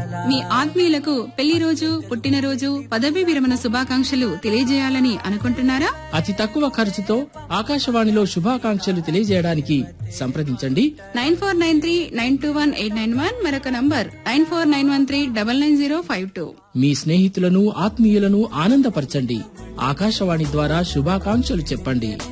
మీ ఆత్మీయులకు పెళ్లి రోజు, పుట్టినరోజు, పదవీ విరమణ శుభాకాంక్షలు తెలియజేయాలని అనుకుంటున్నారా? అతి తక్కువ ఖర్చుతో ఆకాశవాణిలో శుభాకాంక్షలు తెలియజేయడానికి సంప్రదించండి 9493921891. మరొక నంబర్ 9491399052. మీ స్నేహితులను, ఆత్మీయులను ఆనందపరచండి. ఆకాశవాణి ద్వారా శుభాకాంక్షలు చెప్పండి.